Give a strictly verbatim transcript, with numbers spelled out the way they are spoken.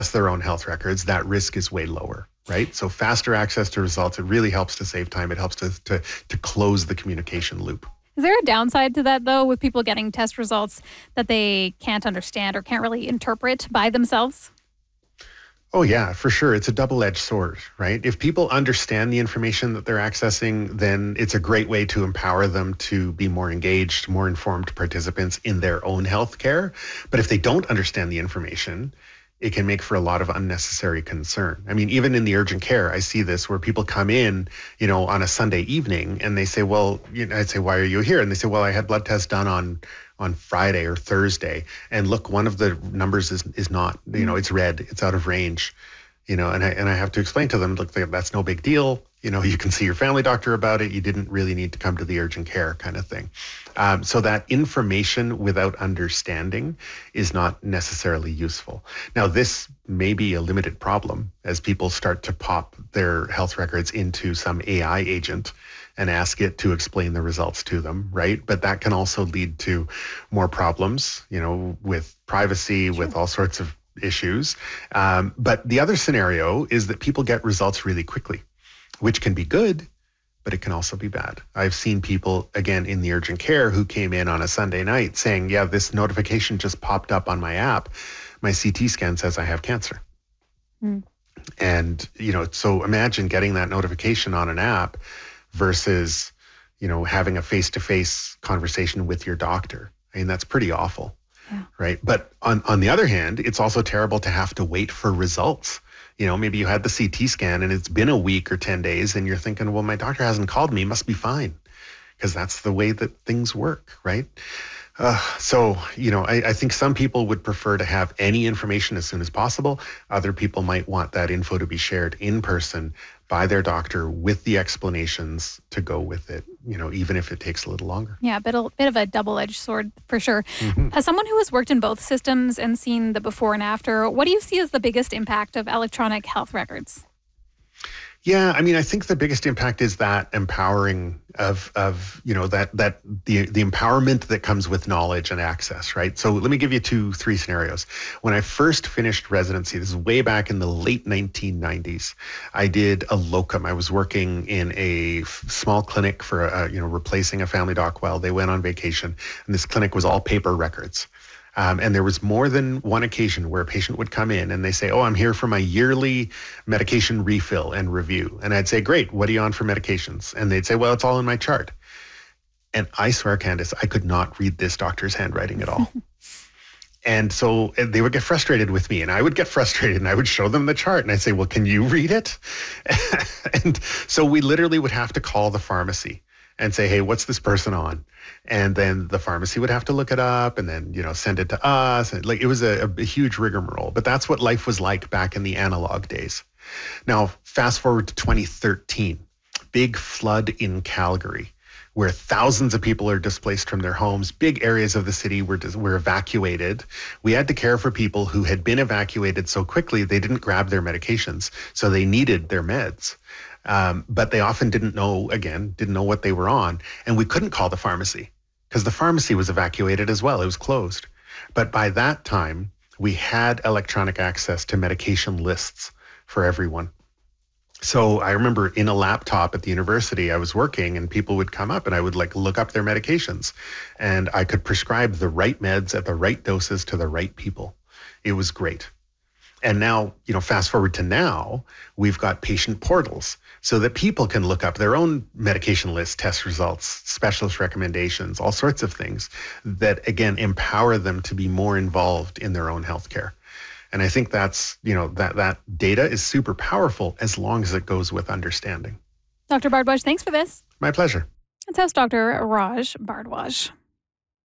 their own health records, that risk is way lower, right? So faster access to results, it really helps to save time. It helps to, to, to close the communication loop. Is there a downside to that, though, with people getting test results that they can't understand or can't really interpret by themselves? Oh, yeah, for sure. It's a double-edged sword, right? If people understand the information that they're accessing, then it's a great way to empower them to be more engaged, more informed participants in their own healthcare. But if they don't understand the information, it can make for a lot of unnecessary concern. I mean, even in the urgent care, I see this where people come in, you know, on a Sunday evening and they say, well, you know, I'd say, why are you here? And they say, well, I had blood tests done on on Friday or Thursday. And look, one of the numbers is is not, you know, it's red, it's out of range, you know, and I and I have to explain to them, look, that's no big deal. You know, you can see your family doctor about it. You didn't really need to come to the urgent care kind of thing. Um, so that information without understanding is not necessarily useful. Now, this may be a limited problem as people start to pop their health records into some A I agent and ask it to explain the results to them, right? But that can also lead to more problems, you know, with privacy, sure, with all sorts of issues. Um, but the other scenario is that people get results really quickly, which can be good, but it can also be bad. I've seen people, again, in the urgent care who came in on a Sunday night saying, yeah, this notification just popped up on my app. My C T scan says I have cancer. Mm. And, you know, so imagine getting that notification on an app versus, you know, having a face-to-face conversation with your doctor. I mean, that's pretty awful, yeah, right? But on, on the other hand, it's also terrible to have to wait for results. You know, maybe you had the C T scan and it's been a week or ten days and you're thinking, well, my doctor hasn't called me, must be fine. Because that's the way that things work, right? Uh, so, you know, I, I think some people would prefer to have any information as soon as possible. Other people might want that info to be shared in person by their doctor with the explanations to go with it, you know, even if it takes a little longer. Yeah, a bit, a bit of a double-edged sword for sure. Mm-hmm. As someone who has worked in both systems and seen the before and after, what do you see as the biggest impact of electronic health records? Yeah, I mean, I think the biggest impact is that empowering of, of you know, that that the the empowerment that comes with knowledge and access, right? So let me give you two, three scenarios. When I first finished residency, this is way back in the late nineteen nineties, I did a locum. I was working in a f- small clinic for, a, you know, replacing a family doc while they went on vacation. And this clinic was all paper records. Um, and there was more than one occasion where a patient would come in and they say, oh, I'm here for my yearly medication refill and review. And I'd say, great, what are you on for medications? And they'd say, well, it's all in my chart. And I swear, Candace, I could not read this doctor's handwriting at all. And so and they would get frustrated with me and I would get frustrated and I would show them the chart and I'd say, well, can you read it? And so we literally would have to call the pharmacy and say, hey, what's this person on? And then the pharmacy would have to look it up and then, you know, send it to us. And like, it was a, a huge rigmarole, but that's what life was like back in the analog days. Now, fast forward to twenty thirteen, big flood in Calgary, where thousands of people are displaced from their homes. Big areas of the city were, were evacuated. We had to care for people who had been evacuated so quickly, they didn't grab their medications. So they needed their meds. Um, but they often didn't know, again, didn't know what they were on. And we couldn't call the pharmacy because the pharmacy was evacuated as well. It was closed. But by that time, we had electronic access to medication lists for everyone. So I remember in a laptop at the university, I was working and people would come up and I would like look up their medications and I could prescribe the right meds at the right doses to the right people. It was great. And now, you know, fast forward to now, we've got patient portals so that people can look up their own medication list, test results, specialist recommendations, all sorts of things that, again, empower them to be more involved in their own healthcare. And I think that's, you know, that, that data is super powerful as long as it goes with understanding. Doctor Bhardwaj, thanks for this. My pleasure. That's House Doctor Raj Bhardwaj.